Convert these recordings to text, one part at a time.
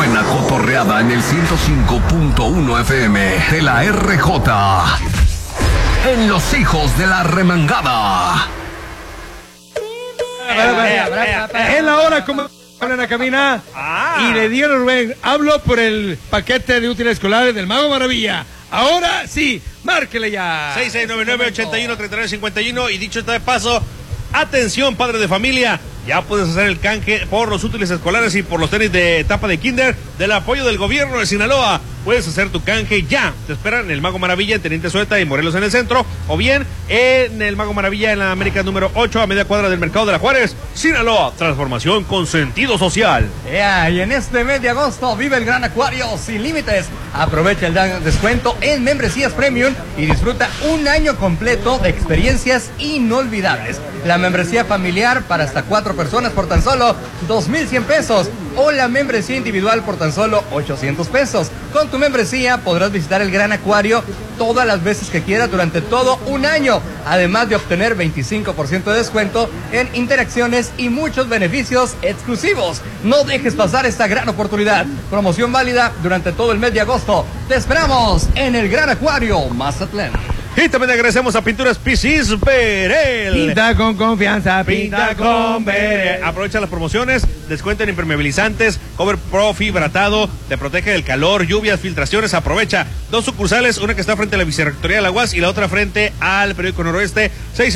buena cotorreada en el 105.1 FM de la RJ. En Los Hijos de la Remangada. En la hora como en la cabina y le dieron Rubén, hablo por el paquete de útiles escolares del Mago Maravilla. Ahora sí, márquele ya. 6699-813951. Y dicho está de paso, atención padres de familia, ya puedes hacer el canje por los útiles escolares y por los tenis de etapa de kinder del apoyo del gobierno de Sinaloa. Puedes hacer tu canje ya. Te esperan en el Mago Maravilla en Teniente Sueta y Morelos en el centro, o bien en el Mago Maravilla en la América número 8 a media cuadra del Mercado de la Juárez. Sinaloa, transformación con sentido social. Y en este mes de agosto vive el Gran Acuario sin límites. Aprovecha el descuento en membresías premium y disfruta un año completo de experiencias inolvidables. La membresía familiar para hasta 4 personas por tan solo 2,100 pesos o la membresía individual por tan solo 800 pesos. Con tu membresía podrás visitar el Gran Acuario todas las veces que quieras durante todo un año, además de obtener 25% de descuento en interacciones y muchos beneficios exclusivos. No dejes pasar esta gran oportunidad. Promoción válida durante todo el mes de agosto. Te esperamos en el Gran Acuario Mazatlán. Y también agradecemos a Pinturas Pisis Berel. Pinta con confianza, pinta con Berel. Aprovecha las promociones, descuento en impermeabilizantes, cover pro fibratado, te protege del calor, lluvias, filtraciones. Aprovecha 2 sucursales, una que está frente a la Vicerrectoría de la UAS y la otra frente al Periódico Noroeste.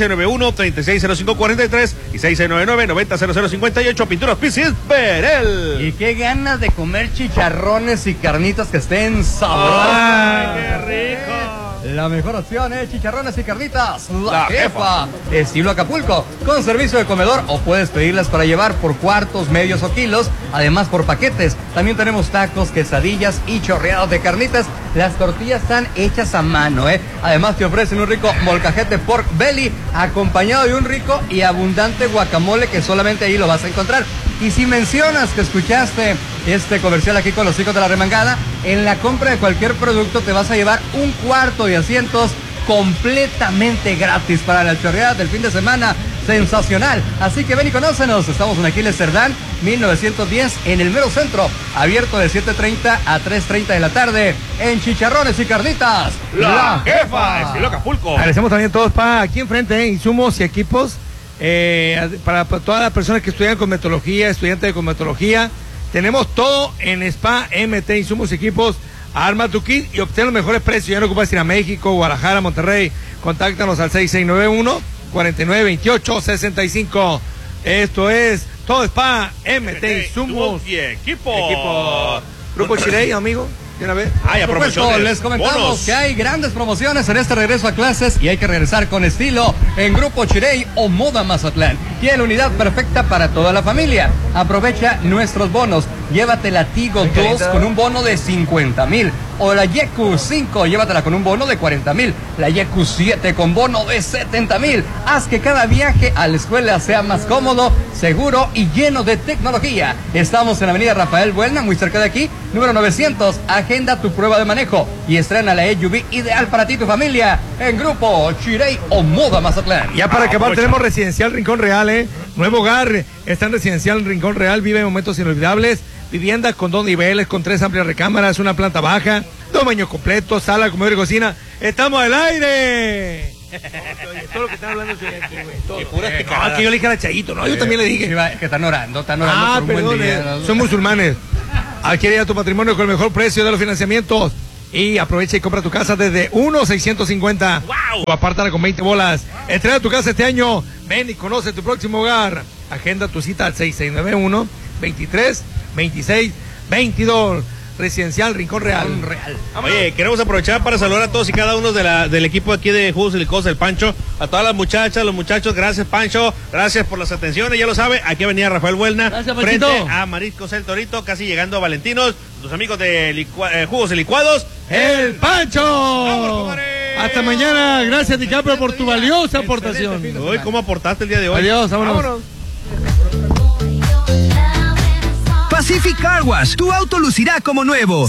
6691-360543 y 6699-900058. Pinturas Pisis Berel. Y qué ganas de comer chicharrones y carnitas que estén sabrosas. ¡Ay, qué rico! La mejor opción es chicharrones y carnitas, La Jefa, estilo Acapulco, con servicio de comedor, o puedes pedirlas para llevar por cuartos, medios o kilos, además por paquetes. También tenemos tacos, quesadillas y chorreados de carnitas. Las tortillas están hechas a mano, Además te ofrecen un rico molcajete pork belly, acompañado de un rico y abundante guacamole que solamente ahí lo vas a encontrar. Y si mencionas que escuchaste este comercial aquí con Los Hijos de la Remangada, en la compra de cualquier producto te vas a llevar un cuarto de asientos completamente gratis para la chorreada del fin de semana. Sensacional. Así que ven y conócenos. Estamos en Aquiles Cerdán, 1910, en el mero centro. Abierto de 7:30 a 3:30 de la tarde. En chicharrones y carnitas, La Jefa, estilo Acapulco. Agradecemos también a todos aquí enfrente, insumos y equipos. Para todas las personas que estudian cosmetología, estudiantes de cosmetología, tenemos todo en Spa MT, insumos y equipos. Arma tu kit y obtén los mejores precios. Ya no ocupas ir a México, Guadalajara, Monterrey. Contáctanos al 6691-4928-65. Esto es todo Spa MT, insumos y equipo. Grupo Chirey, amigo. Por supuesto, les comentamos que hay grandes promociones en este regreso a clases y hay que regresar con estilo en Grupo Chirey o Moda Mazatlán. Tiene la unidad perfecta para toda la familia. Aprovecha nuestros bonos. Llévate la Tigo 2 con un bono de 50,000. O la Yeku 5, llévatela con un bono de 40,000. La Yeku 7 con bono de 70,000. Haz que cada viaje a la escuela sea más cómodo, seguro y lleno de tecnología. Estamos en la avenida Rafael Buelna, muy cerca de aquí, número 900. Agenda tu prueba de manejo y estrena la SUV ideal para ti y tu familia en Grupo Chirey o Moda Mazatlán. Ya para acabar tenemos Residencial Rincón Real, Nuevo hogar está en Residencial Rincón Real, vive momentos inolvidables. Vivienda con 2 niveles, con 3 amplias recámaras, una planta baja, 2 baños completos, sala, comedor y cocina. ¡Estamos al aire! Todo lo que están hablando es aquí, güey. Que yo le dije a la Chayito, ¿no? Yo también le dije. Que están orando por un buen día. Son musulmanes. Adquiere ya tu patrimonio con el mejor precio de los financiamientos. Y aprovecha y compra tu casa desde 1,650. ¡Wow! O apártala con 20 bolas. Estrena tu casa este año. Ven y conoce tu próximo hogar. Agenda tu cita al 6691-232622. Residencial Rincón Real. Oye, queremos aprovechar para saludar a todos y cada uno del equipo aquí de Jugos y Licores del Pancho, a todas las muchachas, los muchachos. Gracias, Pancho, gracias por las atenciones. Ya lo sabe, aquí venía Rafael Buelna, frente a Mariscos El Torito, casi llegando a Valentinos. Tus amigos de Jugos y Licuados, El Pancho. ¡Vamos, hasta mañana. Gracias, DiCaprio, por tu valiosa aportación. Uy, ¿cómo aportaste el día de hoy? Adiós, vámonos. Pacific Car Wash, tu auto lucirá como nuevo.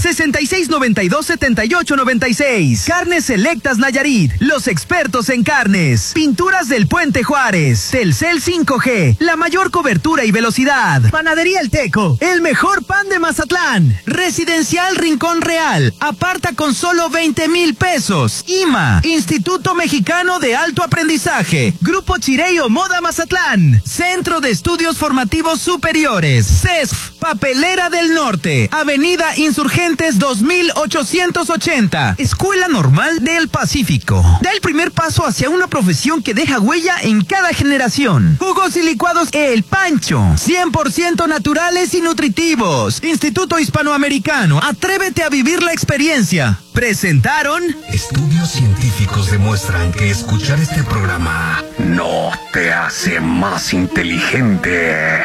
6692-7896. Carnes Selectas Nayarit, los expertos en carnes. Pinturas del Puente Juárez. Telcel 5G, la mayor cobertura y velocidad. Panadería El Teco, el mejor pan de Mazatlán. Residencial Rincón Real, aparta con solo 20,000 pesos. IMA, Instituto Mexicano de Alto Aprendizaje. Grupo Chireo Moda Mazatlán. Centro de Estudios Formativos Superiores. CESF, Papelera del Norte. Avenida Insurgentes 2880. Escuela Normal del Pacífico. Da el primer paso hacia una profesión que deja huella en cada generación. Jugos y licuados El Pancho. 100% naturales y nutritivos. Instituto Hispanoamericano. Atrévete a vivir la experiencia. Presentaron. Estudios científicos demuestran que escuchar este programa no te hace más inteligente.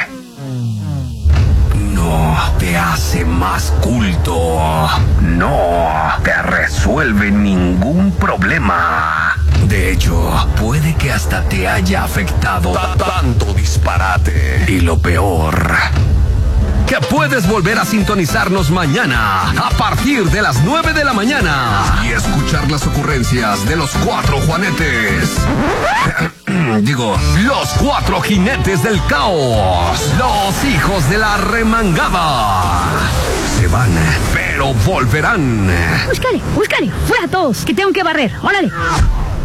No te hace más culto. No te resuelve ningún problema. De hecho, puede que hasta te haya afectado tanto disparate. Y lo peor, que puedes volver a sintonizarnos mañana a partir de las 9 de la mañana y escuchar las ocurrencias de los 4 Juanetes. Digo, los 4 jinetes del caos, los hijos de la remangada. Se van, pero volverán. Búscale, fuera todos, que tengo que barrer, órale.